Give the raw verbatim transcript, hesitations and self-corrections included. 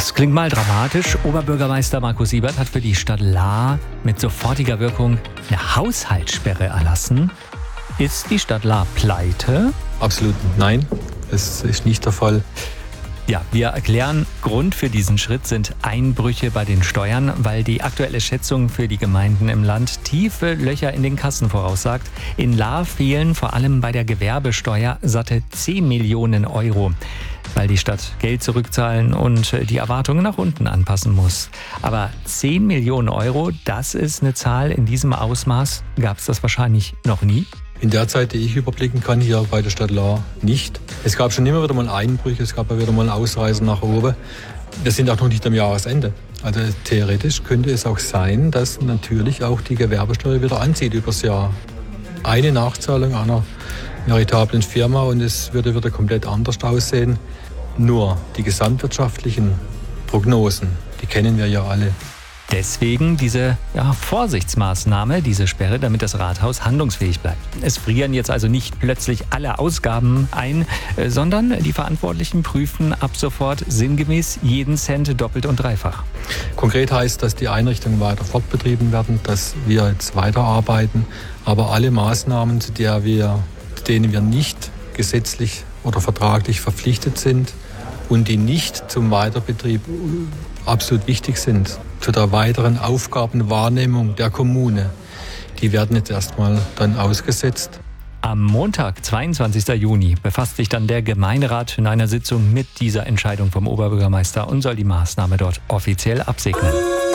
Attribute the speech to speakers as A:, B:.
A: Das klingt mal dramatisch. Oberbürgermeister Markus Siebert hat für die Stadt Lahr mit sofortiger Wirkung eine Haushaltssperre erlassen. Ist die Stadt Lahr pleite?
B: Absolut nein, das ist nicht der Fall.
A: Ja, wir erklären, Grund für diesen Schritt sind Einbrüche bei den Steuern, weil die aktuelle Schätzung für die Gemeinden im Land tiefe Löcher in den Kassen voraussagt. In Lahr fehlen vor allem bei der Gewerbesteuer satte zehn Millionen Euro, weil die Stadt Geld zurückzahlen und die Erwartungen nach unten anpassen muss. Aber zehn Millionen Euro, das ist eine Zahl in diesem Ausmaß, gab es das wahrscheinlich noch nie.
B: In der Zeit, die ich überblicken kann, hier bei der Stadt Lahr nicht. Es gab schon immer wieder mal Einbrüche, es gab ja wieder mal Ausreißer nach oben. Wir sind auch noch nicht am Jahresende. Also theoretisch könnte es auch sein, dass natürlich auch die Gewerbesteuer wieder anzieht übers Jahr. Eine Nachzahlung einer veritablen Firma und es würde wieder komplett anders aussehen. Nur die gesamtwirtschaftlichen Prognosen, die kennen wir ja alle.
A: Deswegen diese ja, Vorsichtsmaßnahme, diese Sperre, damit das Rathaus handlungsfähig bleibt. Es frieren jetzt also nicht plötzlich alle Ausgaben ein, äh, sondern die Verantwortlichen prüfen ab sofort sinngemäß jeden Cent doppelt und dreifach.
B: Konkret heißt, dass die Einrichtungen weiter fortbetrieben werden, dass wir jetzt weiterarbeiten, aber alle Maßnahmen, zu, der wir, zu denen wir nicht gesetzlich oder vertraglich verpflichtet sind und die nicht zum Weiterbetrieb absolut wichtig sind, zu der weiteren Aufgabenwahrnehmung der Kommune, die werden jetzt erstmal dann ausgesetzt.
A: Am Montag, zweiundzwanzigsten Juni, befasst sich dann der Gemeinderat in einer Sitzung mit dieser Entscheidung vom Oberbürgermeister und soll die Maßnahme dort offiziell absegnen.